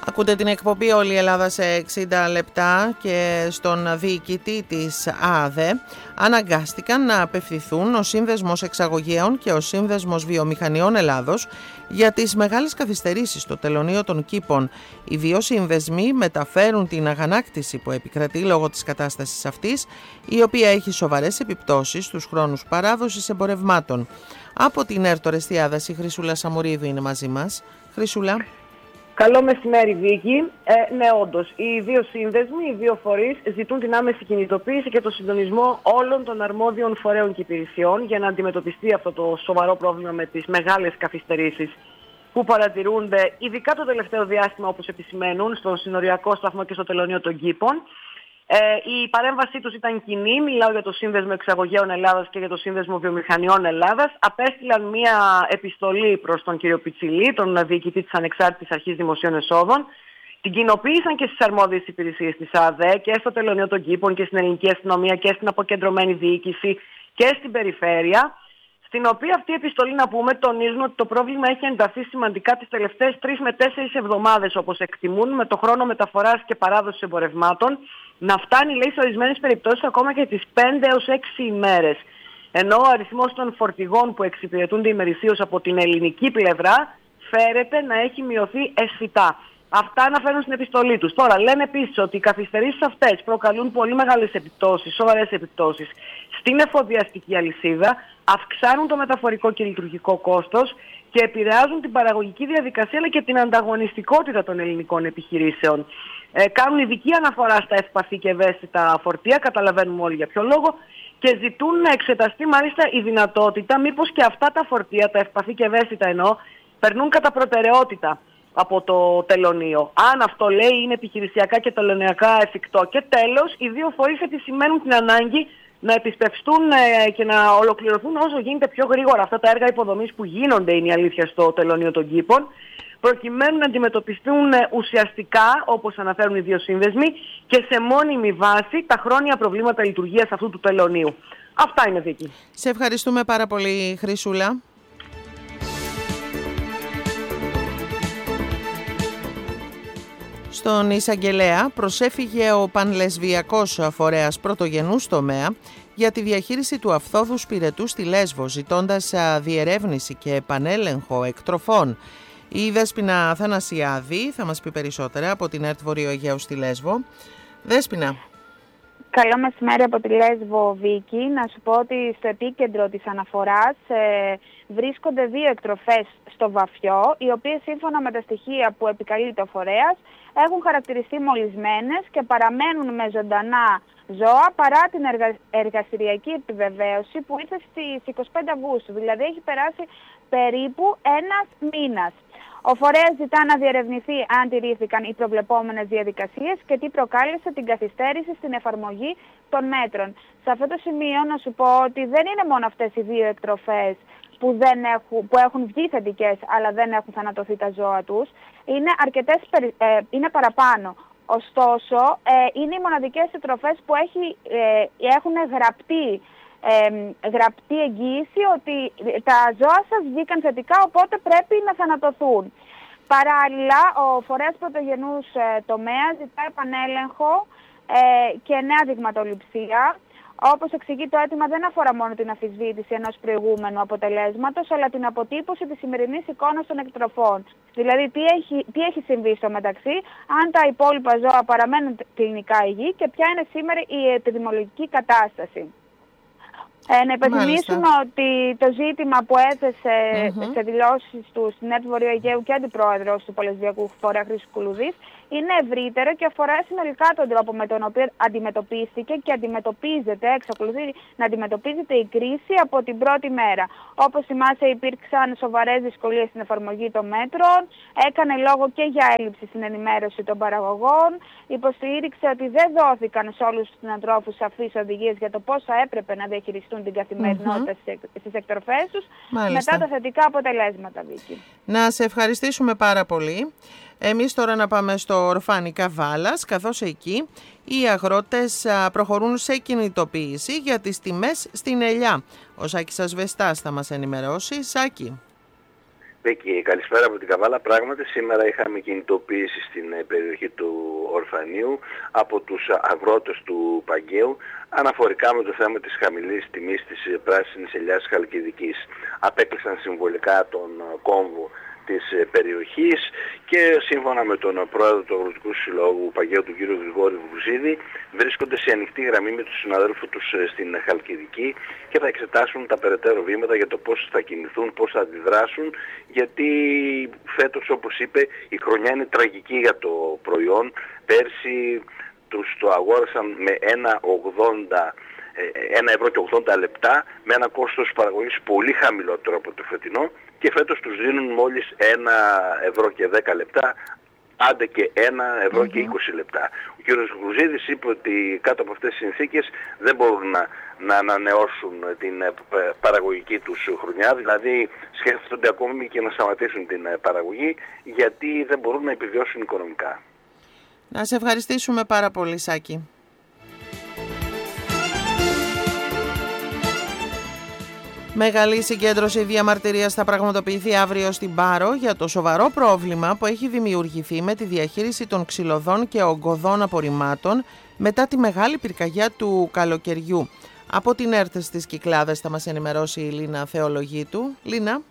Ακούτε την εκπομπή «Όλη η Ελλάδα σε 60 λεπτά» και στον διοικητή της ΑΔΕ αναγκάστηκαν να απευθυνθούν ο Σύνδεσμος Εξαγωγέων και ο Σύνδεσμος Βιομηχανιών Ελλάδος για τις μεγάλες καθυστερήσεις στο τελωνείο των Κήπων. Οι δύο σύνδεσμοι μεταφέρουν την αγανάκτηση που επικρατεί λόγω της κατάστασης αυτής, η οποία έχει σοβαρές επιπτώσεις στους χρόνους παράδοσης εμπορευμάτων. Από την Ερτορεστιάδας η Χρυσούλα Σαμουρίδου είναι μαζί μας. Χρυσούλα. Καλό μεσημέρι, Βίκη. Ναι, όντως, οι δύο σύνδεσμοι, οι δύο φορείς ζητούν την άμεση κινητοποίηση και το συντονισμό όλων των αρμόδιων φορέων και υπηρεσιών για να αντιμετωπιστεί αυτό το σοβαρό πρόβλημα με τις μεγάλες καθυστερήσεις που παρατηρούνται, ειδικά το τελευταίο διάστημα, όπως επισημαίνουν, στον συνοριακό σταθμό και στο τελωνείο των Κήπων. Η παρέμβασή τους ήταν κοινή, μιλάω για το Σύνδεσμο Εξαγωγέων Ελλάδας και για το Σύνδεσμο Βιομηχανιών Ελλάδας. Απέστειλαν μία επιστολή προς τον κύριο Πιτσιλή, τον διοικητή της Ανεξάρτητης Αρχής Δημοσίων Εσόδων. Την κοινοποίησαν και στις αρμόδιες υπηρεσίες της ΑΔΕ και στο τελωνείο των Κήπων και στην ελληνική αστυνομία και στην αποκεντρωμένη διοίκηση και στην περιφέρεια. Στην οποία αυτή η επιστολή, να πούμε, τονίζουν ότι το πρόβλημα έχει ενταθεί σημαντικά τις τελευταίες 3 με 4 εβδομάδες, όπως εκτιμούν, με το χρόνο μεταφοράς και παράδοσης εμπορευμάτων να φτάνει, λέει, σε ορισμένες περιπτώσεις ακόμα και τις 5 έως 6 ημέρες. Ενώ ο αριθμός των φορτηγών που εξυπηρετούνται ημερησίως από την ελληνική πλευρά φέρεται να έχει μειωθεί αισθητά. Αυτά αναφέρουν στην επιστολή τους. Τώρα, λένε επίσης ότι οι καθυστερήσεις αυτές προκαλούν πολύ μεγάλες επιπτώσεις, σοβαρές επιπτώσεις στην εφοδιαστική αλυσίδα, αυξάνουν το μεταφορικό και λειτουργικό κόστος και επηρεάζουν την παραγωγική διαδικασία αλλά και την ανταγωνιστικότητα των ελληνικών επιχειρήσεων. Κάνουν ειδική αναφορά στα ευπαθή και ευαίσθητα φορτία, καταλαβαίνουμε όλοι για ποιο λόγο, και ζητούν να εξεταστεί μάλιστα η δυνατότητα μήπως και αυτά τα φορτία, τα ευπαθή και ευαίσθητα εννοώ, περνούν κατά προτεραιότητα από το τελωνείο. Αν αυτό, λέει, είναι επιχειρησιακά και τελωνειακά εφικτό. Και τέλος, οι δύο φορείς επισημαίνουν την ανάγκη να επισπευστούν και να ολοκληρωθούν όσο γίνεται πιο γρήγορα αυτά τα έργα υποδομής που γίνονται, είναι η αλήθεια, στο τελωνείο των Κήπων, προκειμένου να αντιμετωπιστούν ουσιαστικά, όπως αναφέρουν οι δύο σύνδεσμοι, και σε μόνιμη βάση τα χρόνια προβλήματα λειτουργίας αυτού του τελωνείου. Αυτά είναι, Βίκη. Σε ευχαριστούμε πάρα πολύ, Χρυσούλα. Στον Εισαγγελέα προσέφυγε ο πανλεσβιακός φορέας πρωτογενούς τομέα για τη διαχείριση του αυθόδου σπηρετού στη Λέσβο, ζητώντας διερεύνηση και επανέλεγχο εκτροφών. Η Δέσποινα Θανασιάδη θα μας πει περισσότερα από την ΕΡΤ Βορείο Αιγαίου στη Λέσβο. Δέσποινα. Καλό μεσημέρι από τη Λέσβο, Βίκη. Να σου πω ότι στο επίκεντρο της αναφοράς βρίσκονται 2 εκτροφές στο Βαφιό, οι οποίες σύμφωνα με τα στοιχεία που επικαλείται ο φορέας έχουν χαρακτηριστεί μολυσμένες και παραμένουν με ζωντανά ζώα παρά την εργαστηριακή επιβεβαίωση που ήρθε στις 25 Αυγούστου. Δηλαδή έχει περάσει περίπου 1 μήνας. Ο φορέας ζητά να διερευνηθεί αν τηρήθηκαν οι προβλεπόμενες διαδικασίες και τι προκάλεσε την καθυστέρηση στην εφαρμογή των μέτρων. Σε αυτό το σημείο να σου πω ότι δεν είναι μόνο αυτές οι 2 εκτροφές που έχουν βγει θετικές αλλά δεν έχουν θανατωθεί τα ζώα τους. Είναι είναι παραπάνω. Ωστόσο, είναι οι μοναδικές εκτροφές που έχουν γραπτή εγγύηση ότι τα ζώα σας βγήκαν θετικά, οπότε πρέπει να θανατωθούν. Παράλληλα, ο φορέας πρωτογενούς τομέα ζητά επανέλεγχο και νέα δειγματοληψία. Όπως εξηγεί, το αίτημα δεν αφορά μόνο την αμφισβήτηση ενός προηγούμενου αποτελέσματος, αλλά την αποτύπωση της σημερινής εικόνας των εκτροφών. Δηλαδή, τι έχει συμβεί στο μεταξύ, αν τα υπόλοιπα ζώα παραμένουν κλινικά υγιή και ποια είναι σήμερα η επιδημιολογική κατάσταση. Να υπενθυμίσουμε ότι το ζήτημα που έθεσε σε δηλώσεις του στην ΕΡΤ Βορείο Αιγαίου και αντιπρόεδρος του Πολεσβιακού Φορέα Χρήστος Κουλουδής είναι ευρύτερο και αφορά συνολικά τον τρόπο με τον οποίο αντιμετωπίστηκε και εξακολουθεί να αντιμετωπίζεται η κρίση από την πρώτη μέρα. Όπως θυμάσαι, υπήρξαν σοβαρές δυσκολίες στην εφαρμογή των μέτρων, έκανε λόγο και για έλλειψη στην ενημέρωση των παραγωγών, υποστήριξε ότι δεν δόθηκαν σε όλους τους κτηνοτρόφους σαφείς οδηγίες για το πώς θα έπρεπε να διαχειριστούν την καθημερινότητα στις εκτροφές τους, μετά τα θετικά αποτελέσματα, Βίκη. Να σε ευχαριστήσουμε πάρα πολύ. Εμείς τώρα να πάμε στο ορφάνι Καβάλας, καθώς εκεί οι αγρότες προχωρούν σε κινητοποίηση για τις τιμές στην ελιά. Ο Σάκης Ασβεστάς θα μας ενημερώσει. Σάκη. Βίκη, καλησπέρα από την Καβάλα. Πράγματι σήμερα είχαμε κινητοποίηση στην περιοχή του Ορφανίου από τους αγρότες του Παγκαίου αναφορικά με το θέμα της χαμηλής τιμής της πράσινης ελιάς Χαλκιδικής. Απέκλεισαν συμβολικά τον κόμβο της περιοχής και σύμφωνα με τον πρόεδρο του Αγροτικού Συλλόγου Παγκαίου, τον κύριο Γρηγόρη Βουζίδη, βρίσκονται σε ανοιχτή γραμμή με τους συναδέλφους τους στην Χαλκιδική και θα εξετάσουν τα περαιτέρω βήματα για το πώς θα κινηθούν, πώς θα αντιδράσουν, γιατί φέτος, όπως είπε, η χρονιά είναι τραγική για το προϊόν. Πέρσι τους το αγόρασαν με 1,80 € με ένα κόστος παραγωγής πολύ χαμηλότερο από το φετινό και φέτος τους δίνουν μόλις 1,10 €, άντε και 1,20 €. Ο κ. Γρουζίδης είπε ότι κάτω από αυτές τις συνθήκες δεν μπορούν να ανανεώσουν την παραγωγική τους χρονιά, δηλαδή σκέφτονται ακόμη και να σταματήσουν την παραγωγή γιατί δεν μπορούν να επιβιώσουν οικονομικά. Να σε ευχαριστήσουμε πάρα πολύ, Σάκη. Μεγάλη συγκέντρωση διαμαρτυρίας θα πραγματοποιηθεί αύριο στην Πάρο για το σοβαρό πρόβλημα που έχει δημιουργηθεί με τη διαχείριση των ξυλωδών και ογκωδών απορριμμάτων μετά τη μεγάλη πυρκαγιά του καλοκαιριού. Από την ΕΡΤ στις Κυκλάδες θα μας ενημερώσει η Λίνα Θεολογίτου. Λίνα.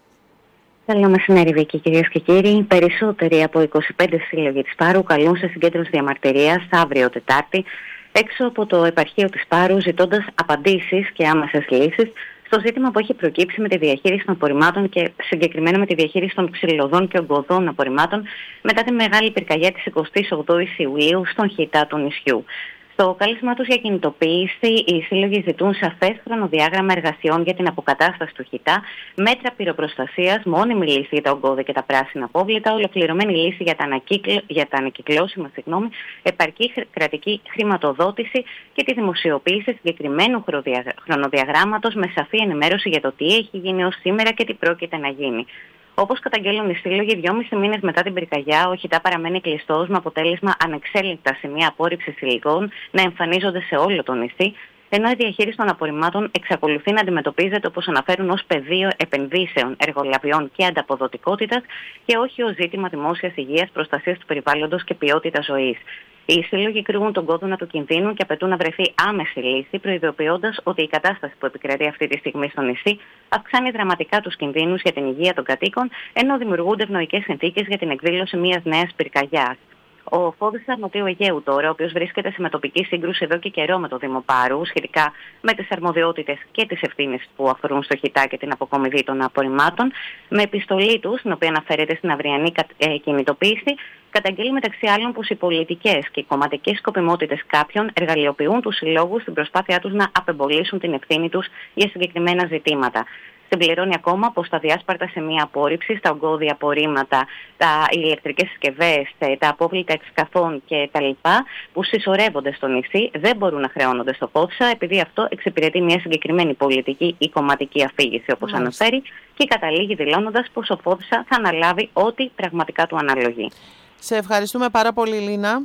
Καλό μεσημέρι, Βίκη, κυρίες και κύριοι. Περισσότεροι από 25 σύλλογοι της Πάρου καλούν σε συγκέντρωση διαμαρτυρίας αύριο Τετάρτη έξω από το επαρχείο της Πάρου, ζητώντας απαντήσεις και άμεσες λύσεις στο ζήτημα που έχει προκύψει με τη διαχείριση των απορριμμάτων και συγκεκριμένα με τη διαχείριση των ξυλωδών και ογκωδών απορριμμάτων μετά τη μεγάλη πυρκαγιά της 28ης Ιουλίου στον χιτά του νησιού. Στο κάλεσμά τους για κινητοποίηση, οι σύλλογοι ζητούν σαφές χρονοδιάγραμμα εργασιών για την αποκατάσταση του χιτά, μέτρα πυροπροστασίας, μόνιμη λύση για τα ογκώδη και τα πράσινα απόβλητα, ολοκληρωμένη λύση για τα ανακυκλώσιμα, επαρκή κρατική χρηματοδότηση και τη δημοσιοποίηση συγκεκριμένου χρονοδιαγράμματος με σαφή ενημέρωση για το τι έχει γίνει ως σήμερα και τι πρόκειται να γίνει. Όπως καταγγέλνουν οι σύλλογοι, 2,5 μήνες μετά την πυρκαγιά, ο χιτά παραμένει κλειστός με αποτέλεσμα ανεξέλεγκτα σημεία απόρριψης υλικών να εμφανίζονται σε όλο το νησί, ενώ η διαχείριση των απορριμμάτων εξακολουθεί να αντιμετωπίζεται, όπως αναφέρουν, ως πεδίο επενδύσεων, εργολαβιών και ανταποδοτικότητας και όχι ως ζήτημα δημόσιας υγείας, προστασίας του περιβάλλοντος και ποιότητας ζωής. Οι σύλλογοι κρύβουν τον κόδωνα του κινδύνου και απαιτούν να βρεθεί άμεση λύση, προειδοποιώντας ότι η κατάσταση που επικρατεί αυτή τη στιγμή στο νησί αυξάνει δραματικά τους κινδύνους για την υγεία των κατοίκων, ενώ δημιουργούνται ευνοϊκές συνθήκες για την εκδήλωση μιας νέας πυρκαγιάς. Ο Φώδης Νοτιού Αιγαίου τώρα, ο οποίος βρίσκεται σε μετοπική σύγκρουση εδώ και καιρό με το Δήμο Πάρου, σχετικά με τις αρμοδιότητες και τις ευθύνες που αφορούν στο χιτά και την αποκομιδή των απορριμμάτων, με επιστολή του, στην οποία αναφέρεται στην αυριανή κινητοποίηση, καταγγέλει μεταξύ άλλων πως οι πολιτικές και οι κομματικές σκοπιμότητες κάποιων εργαλειοποιούν τους συλλόγους στην προσπάθειά τους να απεμπολίσουν την ευθύνη τους για συγκεκριμένα ζητήματα. Συμπληρώνει ακόμα πως τα διάσπαρτα σημεία απόρριψης, τα ογκώδη απορρίμματα, οι ηλεκτρικές συσκευές, τα απόβλητα εξκαφών κτλ. Που συσσωρεύονται στο νησί δεν μπορούν να χρεώνονται στο ΦΟΔΣΑ, επειδή αυτό εξυπηρετεί μια συγκεκριμένη πολιτική ή κομματική αφήγηση, όπως αναφέρει, και καταλήγει δηλώνοντας πως ο ΦΟΔΣΑ θα αναλάβει ό,τι πραγματικά του αναλογεί. Σε ευχαριστούμε πάρα πολύ, Λίνα.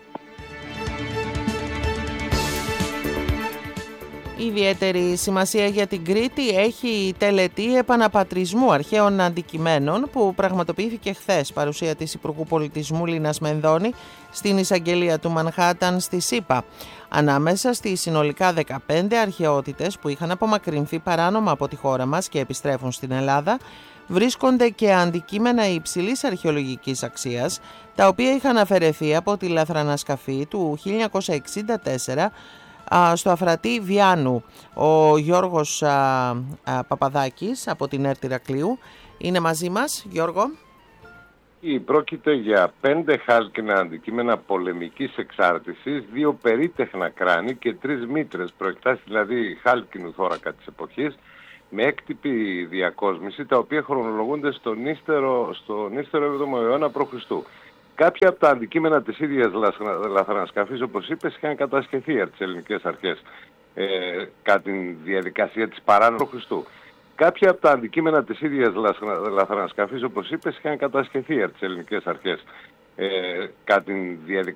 Ιδιαίτερη σημασία για την Κρήτη έχει η τελετή επαναπατρισμού αρχαίων αντικειμένων που πραγματοποιήθηκε χθες, παρουσία της Υπουργού Πολιτισμού Λίνας Μενδώνη στην εισαγγελία του Μανχάταν στη ΣΥΠΑ. Ανάμεσα στις συνολικά 15 αρχαιότητες που είχαν απομακρυνθεί παράνομα από τη χώρα μας και επιστρέφουν στην Ελλάδα, βρίσκονται και αντικείμενα υψηλής αρχαιολογικής αξίας, τα οποία είχαν αφαιρεθεί από τη λαθρανασκαφή του 1964 στο Αφρατή Βιάνου. Ο Γιώργος Παπαδάκης από την ΕΡΤ Ηρακλείου είναι μαζί μας. Γιώργο. Πρόκειται για 5 χάλκινα αντικείμενα πολεμικής εξάρτησης, 2 περίτεχνα κράνη και 3 μήτρες, προεκτάσεις δηλαδή χάλκινου θώρακα της εποχής, με έκτυπη διακόσμηση, τα οποία χρονολογούνται στον ύστερο 7ο αιώνα π.Χ. Κάποια από τα αντικείμενα της ίδιας λαθρανασκαφής, όπως είπες, είχαν κατασχεθεί από τις ελληνικές αρχές κατά τη διαδικασία της παράνομης π.Χ. Κάποια από τα αντικείμενα της ίδιας λαθρανασκαφής, όπως είπες, είχαν κατασχεθεί από τις ελληνικές αρχές κατά τη διαδικασία